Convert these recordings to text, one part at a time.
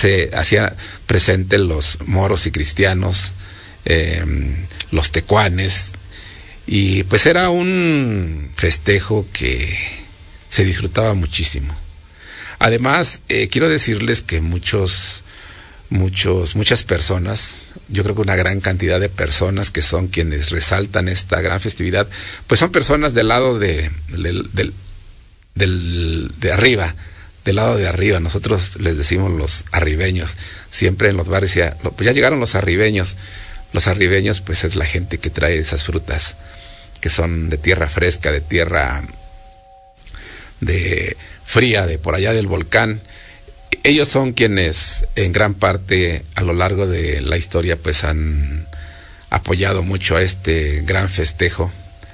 se hacía presente los moros y cristianos, los tecuanes, y pues era un festejo que se disfrutaba muchísimo. Además, quiero decirles que muchas personas, yo creo que una gran cantidad de personas que son quienes resaltan esta gran festividad, pues son personas del lado de arriba, del lado de arriba. Nosotros les decimos los arribeños, siempre en los barrios pues ya llegaron los arribeños. Los arribeños pues es la gente que trae esas frutas que son de tierra fresca, de tierra fría, de por allá del volcán. Ellos son quienes en gran parte a lo largo de la historia pues han apoyado mucho a este gran festejo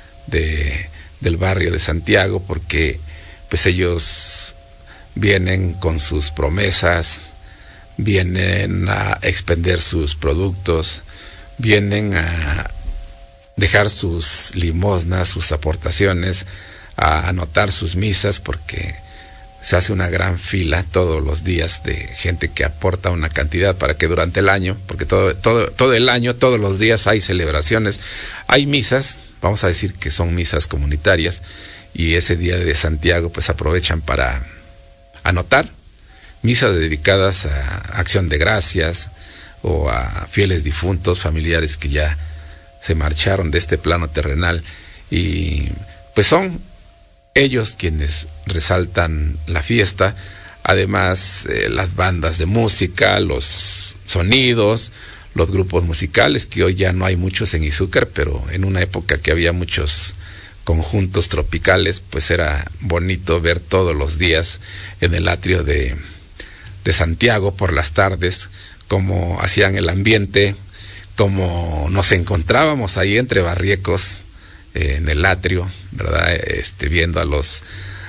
del barrio de Santiago, porque pues ellos vienen con sus promesas, vienen a expender sus productos, vienen a dejar sus limosnas, sus aportaciones, a anotar sus misas, porque se hace una gran fila todos los días de gente que aporta una cantidad para que durante el año, porque todo el año, todos los días hay celebraciones, hay misas, vamos a decir que son misas comunitarias, y ese día de Santiago pues aprovechan para anotar misas dedicadas a acción de gracias o a fieles difuntos, familiares que ya se marcharon de este plano terrenal, y pues son ellos quienes resaltan la fiesta. Además, las bandas de música, los sonidos, los grupos musicales, que hoy ya no hay muchos en Izúcar, pero en una época que había muchos conjuntos tropicales, pues era bonito ver todos los días en el atrio de Santiago por las tardes cómo hacían el ambiente, cómo nos encontrábamos ahí entre barriecos en el atrio, ¿verdad? Viendo a los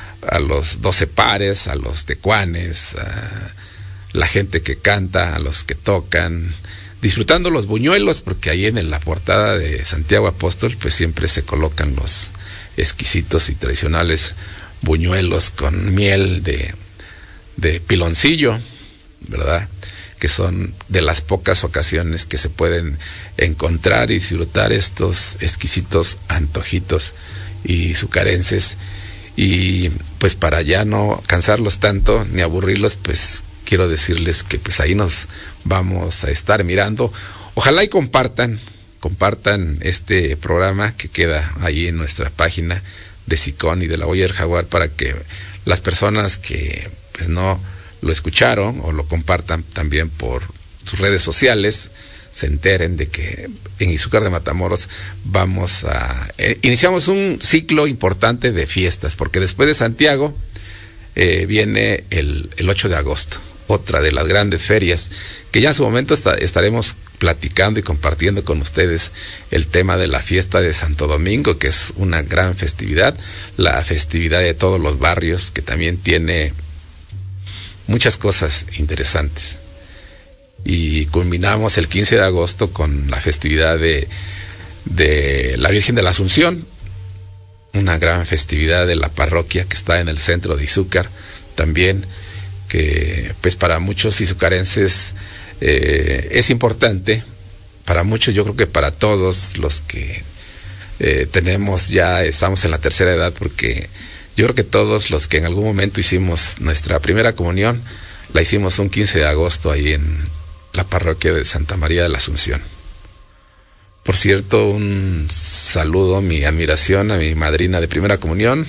12 pares, a los tecuanes, a la gente que canta, a los que tocan, disfrutando los buñuelos, porque ahí en la portada de Santiago Apóstol pues siempre se colocan los exquisitos y tradicionales buñuelos con miel de piloncillo, ¿verdad? Que son de las pocas ocasiones que se pueden encontrar y disfrutar estos exquisitos antojitos y sucarenses. Y pues para ya no cansarlos tanto ni aburrirlos, pues quiero decirles que pues ahí nos vamos a estar mirando. Ojalá y compartan este programa que queda ahí en nuestra página de SICON y de la Olla del Jaguar, para que las personas que pues no lo escucharon o lo compartan también por sus redes sociales, se enteren de que en Izúcar de Matamoros iniciamos un ciclo importante de fiestas, porque después de Santiago viene el 8 de agosto, otra de las grandes ferias, que ya en su momento estaremos platicando y compartiendo con ustedes el tema de la fiesta de Santo Domingo, que es una gran festividad, la festividad de todos los barrios, que también tiene muchas cosas interesantes. Y culminamos el 15 de agosto con la festividad de la Virgen de la Asunción, una gran festividad de la parroquia que está en el centro de Izúcar también, que pues para muchos izucarenses es importante, para muchos, yo creo que para todos los que estamos en la tercera edad, porque yo creo que todos los que en algún momento hicimos nuestra primera comunión, la hicimos un 15 de agosto ahí en la parroquia de Santa María de la Asunción. Por cierto, un saludo, mi admiración a mi madrina de primera comunión,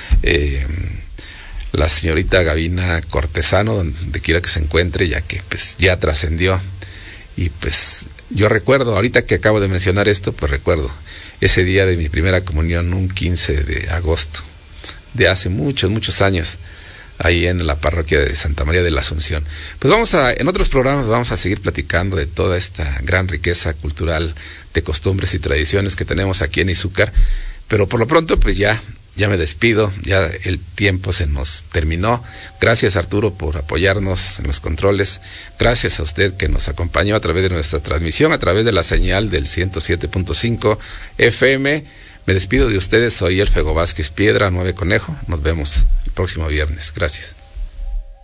la señorita Gavina Cortesano, donde quiera que se encuentre, ya que pues ya trascendió. Y pues yo recuerdo, ahorita que acabo de mencionar esto, pues recuerdo ese día de mi primera comunión, un 15 de agosto, de hace muchos años, ahí en la parroquia de Santa María de la Asunción. Pues en otros programas vamos a seguir platicando de toda esta gran riqueza cultural de costumbres y tradiciones que tenemos aquí en Izúcar, pero por lo pronto pues ya me despido, ya el tiempo se nos terminó. Gracias, Arturo, por apoyarnos en los controles. Gracias a usted que nos acompañó a través de nuestra transmisión, a través de la señal del 107.5 FM. Me despido de ustedes, soy Elfego Vázquez Piedra, 9 Conejo. Nos vemos el próximo viernes. Gracias.